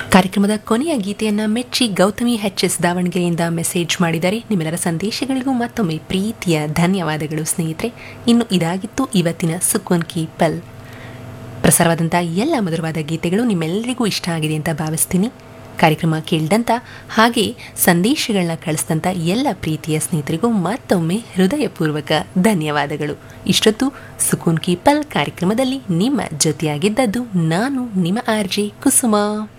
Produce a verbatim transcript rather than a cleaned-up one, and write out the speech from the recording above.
ಕಾರ್ಯಕ್ರಮದ ಕೊನೆಯ ಗೀತೆಯನ್ನು ಮೆಚ್ಚಿ ಗೌತಮಿ ಎಚ್ ಎಸ್ ದಾವಣಗೆರೆಯಿಂದ ಮೆಸೇಜ್ ಮಾಡಿದ್ದಾರೆ. ನಿಮ್ಮೆಲ್ಲರ ಸಂದೇಶಗಳಿಗೂ ಮತ್ತೊಮ್ಮೆ ಪ್ರೀತಿಯ ಧನ್ಯವಾದಗಳು ಸ್ನೇಹಿತರೆ. ಇನ್ನು ಇದಾಗಿತ್ತು ಇವತ್ತಿನ ಸುಕೂನ್ ಕಿ ಪಲ್. ಪ್ರಸಾರವಾದಂಥ ಎಲ್ಲ ಮಧುರವಾದ ಗೀತೆಗಳು ನಿಮ್ಮೆಲ್ಲರಿಗೂ ಇಷ್ಟ ಆಗಿದೆ ಅಂತ ಭಾವಿಸ್ತೀನಿ. ಕಾರ್ಯಕ್ರಮ ಕೇಳಿದಂಥ ಹಾಗೆ ಸಂದೇಶಗಳನ್ನ ಕಳಿಸಿದಂಥ ಎಲ್ಲ ಪ್ರೀತಿಯ ಸ್ನೇಹಿತರಿಗೂ ಮತ್ತೊಮ್ಮೆ ಹೃದಯಪೂರ್ವಕ ಧನ್ಯವಾದಗಳು. ಇಷ್ಟೊತ್ತು ಸುಕೂನ್ ಕಿ ಪಲ್ ಕಾರ್ಯಕ್ರಮದಲ್ಲಿ ನಿಮ್ಮ ಜೊತೆಯಾಗಿದ್ದದ್ದು ನಾನು ನಿಮ್ಮ ಆರ್ ಜೆ ಕುಸುಮ.